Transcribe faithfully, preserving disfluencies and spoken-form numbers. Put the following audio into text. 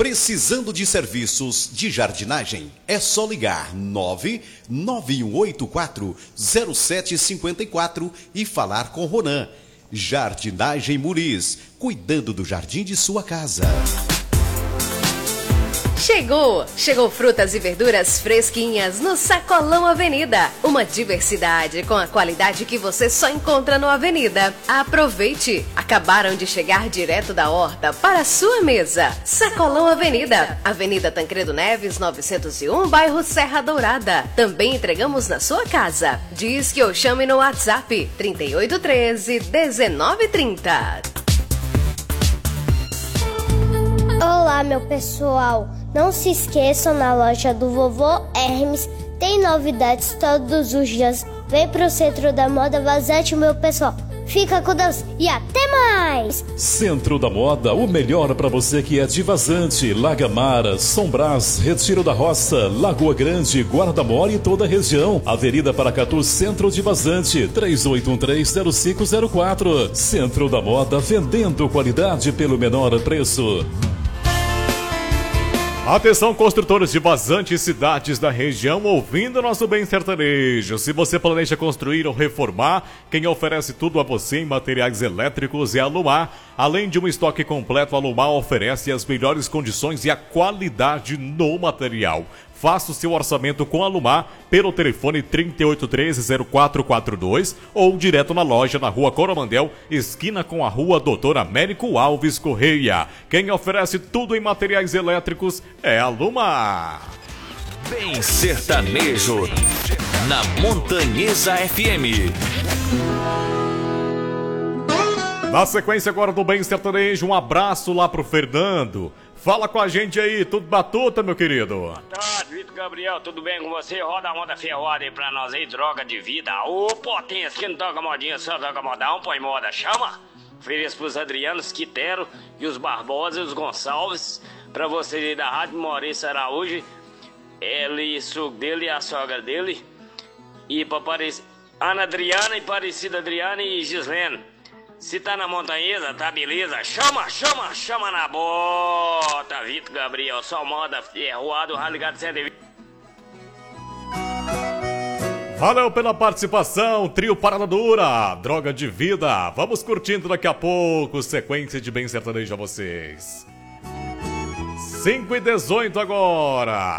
Precisando de serviços de jardinagem? É só ligar nove nove um oito quatro zero sete cinco quatro e falar com Ronan. Jardinagem Muniz, cuidando do jardim de sua casa. Chegou! Chegou frutas e verduras fresquinhas no Sacolão Avenida. Uma diversidade com a qualidade que você só encontra no Avenida. Aproveite! Acabaram de chegar direto da horta para a sua mesa. Sacolão Avenida, Avenida Tancredo Neves, novecentos e um, bairro Serra Dourada. Também entregamos na sua casa. Diz que eu chame no WhatsApp trinta e oito treze, dezenove trinta. Olá, meu pessoal. Não se esqueçam, na loja do Vovô Hermes tem novidades todos os dias. Vem pro Centro da Moda Vazante, meu pessoal. Fica com Deus e até mais! Centro da Moda, o melhor para você que é de Vazante, Lagamara, São Brás, Retiro da Roça, Lagoa Grande, Guarda-Mor e toda a região. Avenida Paracatu, Centro de Vazante, três oito um três zero cinco zero quatro. Centro da Moda, vendendo qualidade pelo menor preço. Atenção, construtores de Vazante e cidades da região, ouvindo nosso bem sertanejo. Se você planeja construir ou reformar, quem oferece tudo a você em materiais elétricos é a Alumar. Além de um estoque completo, a Alumar oferece as melhores condições e a qualidade no material. Faça o seu orçamento com a Alumar pelo telefone trinta e oito treze, zero quatro quatro dois ou direto na loja na Rua Coromandel, esquina com a Rua doutor Américo Alves Correia. Quem oferece tudo em materiais elétricos é a Alumar. Bem sertanejo na Montanhesa F M. Na sequência agora do Bem Sertanejo, um abraço lá pro Fernando. Fala com a gente aí, tudo batuta, meu querido? Boa tarde, Vitor Gabriel, tudo bem com você? Roda a moda ferroada aí pra nós aí, droga de vida. Ô, potência, que não toca modinha, só toca modão, põe moda, chama! Ofereço pros Adrianos, Quitero e os Barbosa e os Gonçalves, pra vocês aí da Rádio Maurício Araújo, ele, suco dele e a sogra dele, e pra Paris... Ana Adriana e Parecida Adriana e Gislene. Se tá na Montanhesa, tá beleza? Chama, chama, chama na bota, Vitor Gabriel, só moda ferroado, ligado cento e vinte. Valeu pela participação, trio Parada Dura, droga de vida. Vamos curtindo daqui a pouco, sequência de Bem Sertanejo a vocês. cinco e dezoito agora.